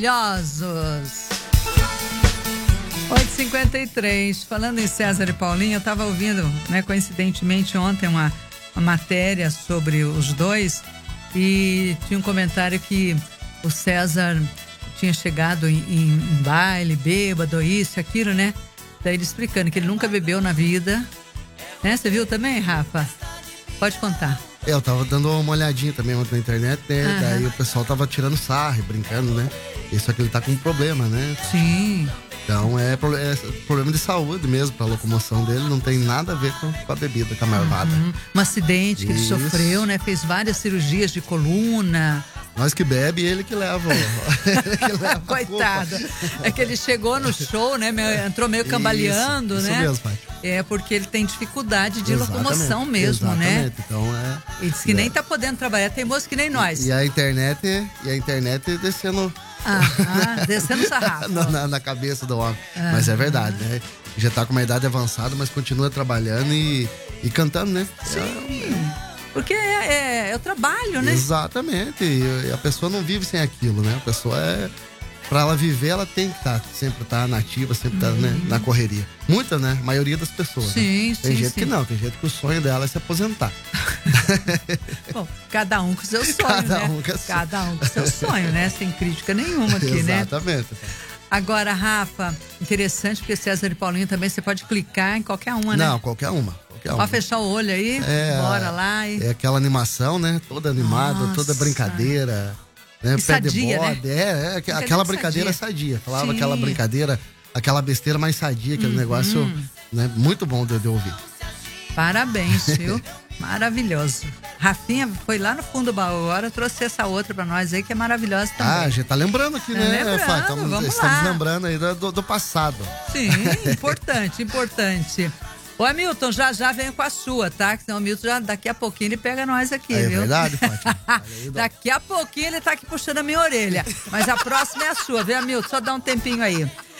Maravilhosos. 8h53. Falando em César e Paulinho, eu estava ouvindo, né, coincidentemente ontem uma matéria sobre os dois e tinha um comentário que o César tinha chegado em baile, bêbado, isso, aquilo, né? Daí ele explicando que ele nunca bebeu na vida, né? Você viu também, Rafa? Pode contar. Eu tava dando uma olhadinha também ontem na internet, né? Uhum. Daí o pessoal tava tirando sarro, brincando, né? Isso é que ele tá com um problema, né? Sim. Então é problema de saúde mesmo pra locomoção dele, não tem nada a ver com a bebida, com a marvada. Um acidente que ele sofreu, né? Fez várias cirurgias de coluna. Nós que bebe, ele que leva. Ele que leva coitado. É que ele chegou no show, né? Entrou meio cambaleando, isso né? Isso mesmo, pai. É porque ele tem dificuldade de locomoção mesmo, né? Então Ele disse que nem tá podendo trabalhar, tem moço que nem nós. E a internet descendo. Descendo sarrafo. na cabeça do homem. Mas é verdade, né? Já tá com uma idade avançada, mas continua trabalhando e cantando, né? Sim. Porque é o trabalho, né? Exatamente. E a pessoa não vive sem aquilo, né? A pessoa pra ela viver, ela tem que sempre estar nativa, sempre estar, né, na correria. Muita, né? A maioria das pessoas. Sim, né? Tem gente que não, tem gente que o sonho dela é se aposentar. Bom, cada um com seu sonho, cada né? Cada um com seu sonho, né? Sem crítica nenhuma aqui, né? Exatamente. Agora, Rafa, interessante, porque César e Paulinho também você pode clicar em qualquer uma, né? Não, qualquer uma. Pode fechar o olho aí, bora lá. É aquela animação, né? Toda animada, toda brincadeira. Né? Pé sadia, de bode, né? Aquela brincadeira sadia. Falava Sim. Aquela brincadeira, aquela besteira mais sadia, aquele negócio, né? Muito bom de ouvir. Parabéns, viu? Maravilhoso. Rafinha foi lá no fundo do baú agora, trouxe essa outra pra nós aí que é maravilhosa também. A gente tá lembrando aqui, né? Estamos lembrando aí do passado. Sim, importante. Ô, Hamilton, já vem com a sua, tá? Que senão o Hamilton daqui a pouquinho ele pega nós aqui, viu? É verdade, Fátima. Daqui a pouquinho ele tá aqui puxando a minha orelha. Mas a próxima é a sua, viu, Hamilton? Só dá um tempinho aí.